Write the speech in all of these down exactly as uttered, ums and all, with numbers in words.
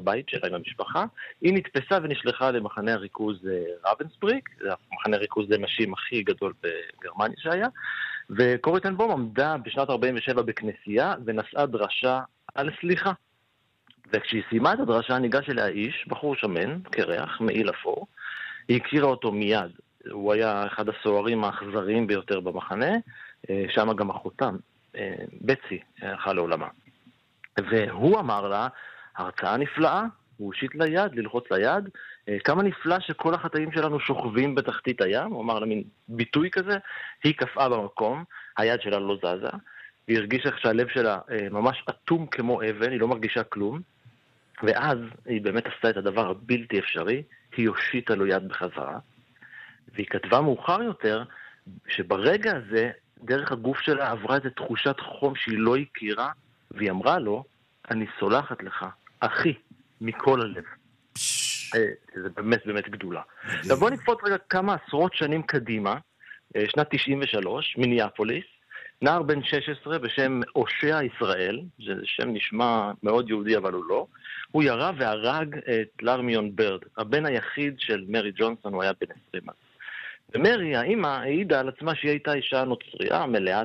הבית שלה עם המשפחה, היא נתפסה ונשלחה למחנה הריכוז רבנסבריק, זה המחנה הריכוז לנשים הכי גדול בגרמניה שהיה, וקורי טנבום עמדה בשנת ארבעים ושבע בכנסייה ונשאה דרשה על סליחה. וכשהיא סיימה את הדרשה ניגש אליה איש, בחור שמן, קרח, מעיל אפור, היא הכירה אותו מיד. הוא היה אחד הסוהרים האכזריים ביותר במחנה, שם גם אחותם, בצי, הלכה לעולמה. והוא אמר לה, הרצאה נפלאה, הוא הושיט ליד, ללחוץ ליד, כמה נפלא שכל החטאים שלנו שוכבים בתחתית הים, הוא אמר לה מין ביטוי כזה, היא קפאה במקום, היד שלה לא זזה, והיא הרגישה שהלב שלה ממש אטום כמו אבן, היא לא מרגישה כלום, ואז היא באמת עשתה את הדבר הבלתי אפשרי, היא הושיטה לו יד בחזרה, והיא כתבה מאוחר יותר, שברגע הזה, דרך הגוף שלה עברה איזו תחושת חום שהיא לא הכירה, והיא אמרה לו, אני סולחת לך, אחי, מכל הלב. זה באמת באמת גדולה. עכשיו בוא נקפוץ רגע כמה עשרות שנים קדימה, שנת תשעים ושלוש, מיניאפוליס, נער בן שש עשרה בשם אושע ישראל, זה שם נשמע מאוד יהודי אבל הוא לא, הוא ירה והרג את לרמיון ברד, הבן היחיד של מרי ג'ונסון, הוא היה בן עשרים. ומרי, האמא, העידה על עצמה שהיא הייתה אישה נוצריה, מלאת,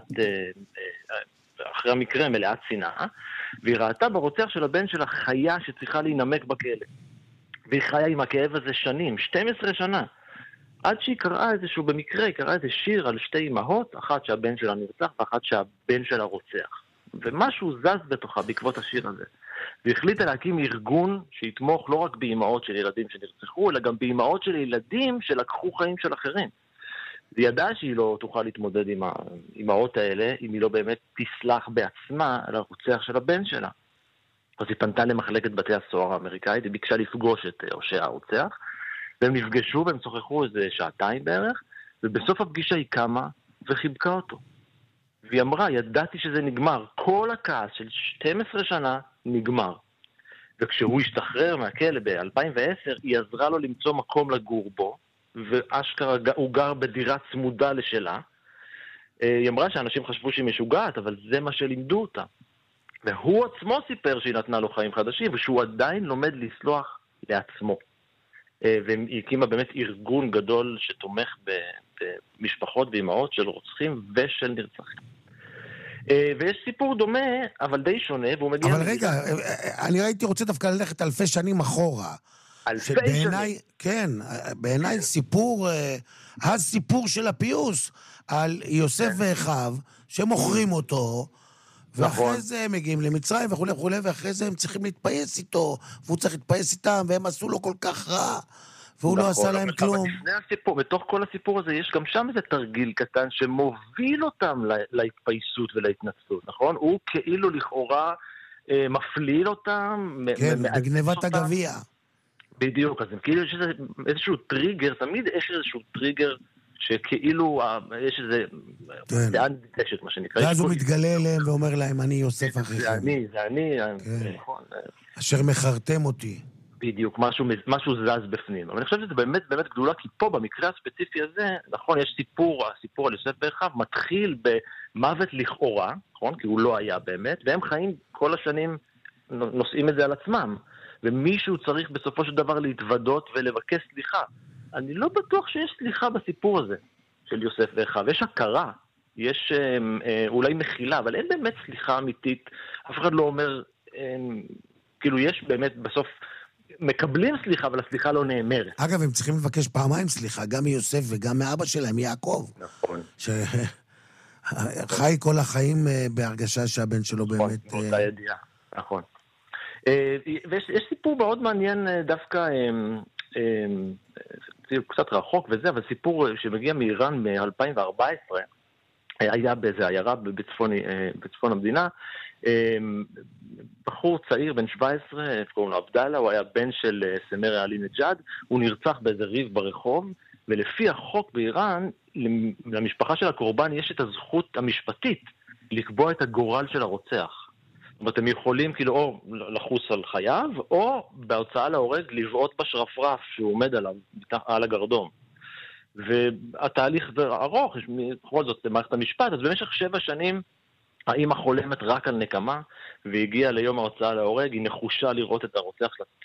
אחרי המקרה, מלאת שנאה, והיא ראתה ברוצח של הבן שלה חיה שצריכה להינמק בכלא. והיא חיה עם הכאב הזה שנים, שתים עשרה שנה. עד שהיא קראה איזשהו, במקרה, היא קראה איזה שיר על שתי אמהות, אחת שהבן שלה נרצח ואחת שהבן שלה רוצח. ומשהו זז בתוכה בעקבות השיר הזה. והחליטה להקים ארגון שיתמוך לא רק באמהות של ילדים שנרצחו, אלא גם באמהות של ילדים שלקחו חיים של אחרים. היא ידעה שהיא לא תוכל להתמודד עם האמהות האלה, אם היא לא באמת תסלח בעצמה על הרוצח של הבן שלה. אז היא פנתה למחלקת בתי הסוהר האמריקאית, היא ביקשה לפגוש את אושע הרוצח, והם נפגשו והם שוחחו איזה שעתיים בערך, ובסוף הפגישה היא קמה וחיבקה אותו. והיא אמרה, ידעתי שזה נגמר, כל הכעס של שתים עשרה שנה נגמר. וכשהוא השתחרר מהכלא ב-אלפיים ועשר, היא עזרה לו למצוא מקום לגור בו, ואשכרה הוא גר בדירה צמודה לשלה. היא אמרה שאנשים חשבו שהיא משוגעת, אבל זה מה שלימדו אותה. והוא עצמו סיפר שהיא נתנה לו חיים חדשים, ושהוא עדיין לומד לסלוח לעצמו. והיא הקימה באמת ארגון גדול שתומך במשפחות ואימהות של רוצחים ושל נרצחים. ויש סיפור דומה, אבל די שונה, והוא מגיע... אבל רגע, אני הייתי רוצה דווקא ללכת אלפי שנים אחורה. אלפי שנים? כן, בעיניי סיפור, הסיפור של הפיוס, על יוסף ואחיו, שמוכרים אותו, ואחרי זה הם מגיעים למצרים וכו' וכו', ואחרי זה הם צריכים להתפייס איתו, והוא צריך להתפייס איתם, והם עשו לו כל כך רע, והוא לא עשה להם כלום. בתוך כל הסיפור הזה יש גם שם איזה תרגיל קטן שמוביל אותם להתפייסות ולהתנצלות, נכון? הוא כאילו לכאורה מפליל אותם. כן, בגנבת הגביע. בדיוק, אז כאילו יש איזשהו טריגר, תמיד יש איזשהו טריגר שכאילו יש איזה דעה נדשת, מה שנקרא. ואז הוא מתגלה אליהם ואומר להם, אני יוסף אחיכם. זה אני, זה אני, נכון. אשר מחרתם אותי. בדיוק, משהו, משהו זז בפנים. אבל אני חושב שזה באמת, באמת גדולה, כי פה, במקרה הספציפי הזה, נכון, יש סיפור, הסיפור על יוסף ואחיו, מתחיל במוות לכאורה, נכון, כי הוא לא היה באמת, והם חיים כל השנים, נושאים את זה על עצמם. ומישהו צריך בסופו של דבר להתוודות ולבקש סליחה. אני לא בטוח שיש סליחה בסיפור הזה של יוסף ואחיו. יש הכרה, יש אה, אה, אולי מחילה, אבל אין באמת סליחה אמיתית. אף אחד לא אומר, אה, כאילו יש באמת בסוף, מקבלים סליחה, אבל הסליחה לא נאמרת. אגב, הם צריכים לבקש פעמיים סליחה, גם מיוסף וגם מאבא שלהם, יעקב. נכון. שחי כל החיים בהרגשה שהבן שלו באמת... נכון, באותה ידיעה, נכון. ויש סיפור מאוד מעניין דווקא, קצת רחוק וזה, אבל סיפור שמגיע מאיראן מ-אלפיים וארבע עשרה, היה באיזה עיירה בצפון, בצפון המדינה, בחור צעיר בן שבע עשרה, קוראים לו עבדאללה, הוא היה בן של סמר עלי נג'אד, הוא נרצח באיזה ריב ברחוב, ולפי החוק באיראן, למשפחה של הקורבן יש את הזכות המשפטית לקבוע את הגורל של הרוצח. זאת אומרת, הם יכולים כאילו או לחוס על חייו, או בהוצאה להורג לבעוט בשרפרף שהוא עומד עליו, על הגרדום. והתהליך ארוך, בכל זאת, במערכת המשפט, אז במשך שבע שנים, האמא חולמת רק על נקמה, והגיעה ליום ההוצאה להורג, היא נחושה לראות את הרוצח